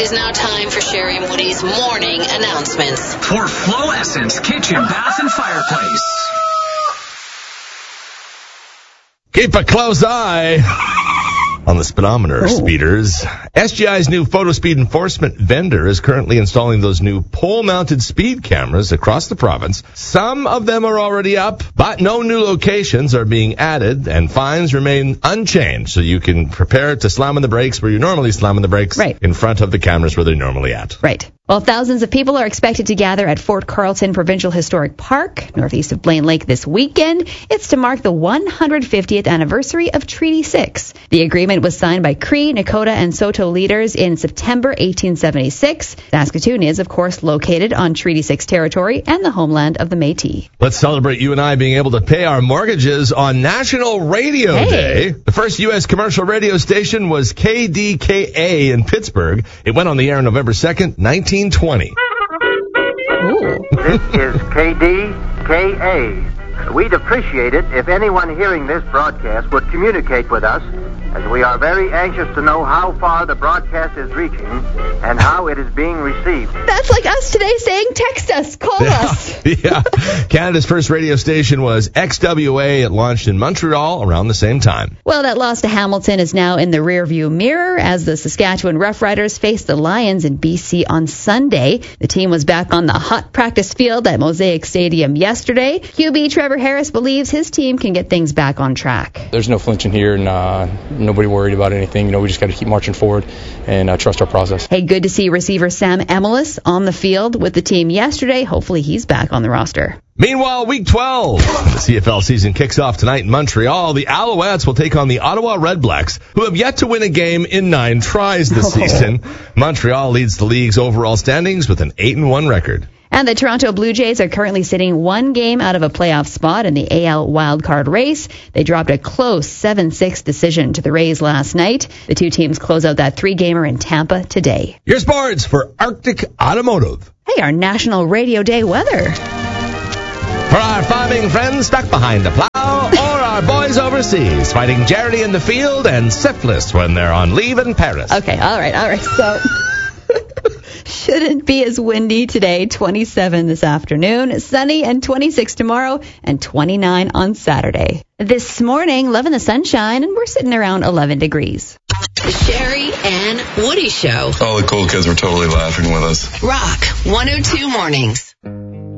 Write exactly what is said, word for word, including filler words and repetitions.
is now time for Sherry and Woody's morning announcements. For Flow Essence Kitchen, Bath, and Fireplace. Keep a close eye on the speedometer, oh. speeders. S G I's new photo speed enforcement vendor is currently installing those new pole-mounted speed cameras across the province. Some of them are already up, but no new locations are being added, and fines remain unchanged, so you can prepare to slam on the brakes where you normally slam on the brakes, right, in front of the cameras where they're normally at. Right. Well, thousands of people are expected to gather at Fort Carlton Provincial Historic Park, northeast of Blaine Lake, this weekend. It's to mark the one hundred fiftieth anniversary of Treaty six. The agreement was signed by Cree, Nakota, and Saulteaux leaders in September eighteen seventy-six. Saskatoon is, of course, located on Treaty six territory and the homeland of the Métis. Let's celebrate you and I being able to pay our mortgages on National Radio hey. Day. The first U S commercial radio station was K D K A in Pittsburgh. It went on the air on November second, nineteen twenty. Ooh. This is K D K A. We'd appreciate it if anyone hearing this broadcast would communicate with us, as we are very anxious to know how far the broadcast is reaching and how it is being received. That's like us today saying, text us, call yeah, us. Yeah. Canada's first radio station was X W A. It launched in Montreal around the same time. Well, that loss to Hamilton is now in the rearview mirror as the Saskatchewan Roughriders face the Lions in B C on Sunday. The team was back on the hot practice field at Mosaic Stadium yesterday. Q B Trevor Harris believes his team can get things back on track. There's no flinching here, and uh, nobody worried about anything. You know, we just got to keep marching forward and uh, trust our process. Hey, good to see receiver Sam Emelis on the field with the team yesterday. Hopefully he's back on the roster. Meanwhile, Week twelve, the C F L season kicks off tonight in Montreal. The Alouettes will take on the Ottawa Redblacks, who have yet to win a game in nine tries this season. Montreal leads the league's overall standings with an eight and one record. And the Toronto Blue Jays are currently sitting one game out of a playoff spot in the A L wildcard race. They dropped a close seven six decision to the Rays last night. The two teams close out that three-gamer in Tampa today. Your sports for Arctic Automotive. Hey, our National Radio Day weather. For our farming friends stuck behind a plow, or our boys overseas fighting charity in the field and syphilis when they're on leave in Paris. Okay, all right, all right. So shouldn't be as windy today, twenty-seven this afternoon, sunny and twenty-six tomorrow, and twenty-nine on Saturday. This morning, loving the sunshine, and we're sitting around eleven degrees. The Sherry and Woody Show. All the cool kids were totally laughing with us. Rock one oh two Mornings.